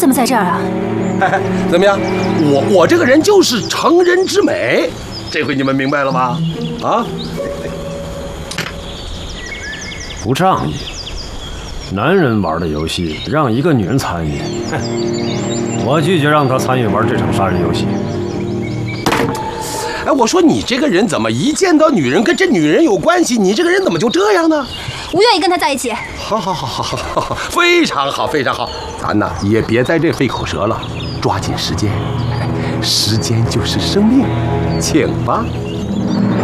怎么在这儿啊？ 怎么样？我这个人就是成人之美，这回你们明白了吗？啊？ 不仗义，男人玩的游戏让一个女人参与，我拒绝让她参与玩这场杀人游戏。 哎，我说你这个人怎么一见到女人跟这女人有关系，你这个人怎么就这样呢？ 我愿意跟他在一起。 好，非常好，非常好。咱呢也别在这费口舌了，抓紧时间，时间就是生命，请吧。